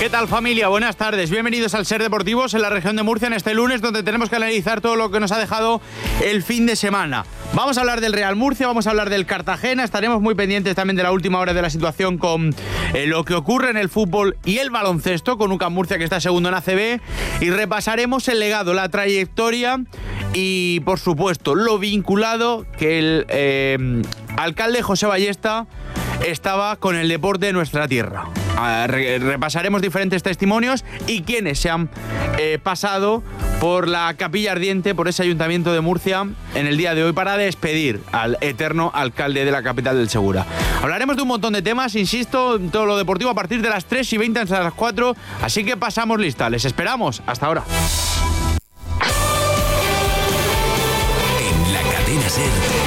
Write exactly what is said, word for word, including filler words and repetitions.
¿Qué tal, familia? Buenas tardes. Bienvenidos al Ser Deportivos en la región de Murcia en este lunes, donde tenemos que analizar todo lo que nos ha dejado el fin de semana. Vamos a hablar del Real Murcia, vamos a hablar del Cartagena, estaremos muy pendientes también de la última hora de la situación con eh, lo que ocurre en el fútbol y el baloncesto, con U C A M Murcia, que está segundo en A C B, y repasaremos el legado, la trayectoria y, por supuesto, lo vinculado que el eh, alcalde José Ballesta estaba con el deporte de nuestra tierra. Repasaremos diferentes testimonios y quienes se han eh, pasado por la Capilla Ardiente, por ese ayuntamiento de Murcia, en el día de hoy para despedir al eterno alcalde de la capital del Segura. Hablaremos de un montón de temas, insisto, todo lo deportivo a partir de las tres y veinte hasta las cuatro, así que pasamos lista. Les esperamos. Hasta ahora. En la cadena SER.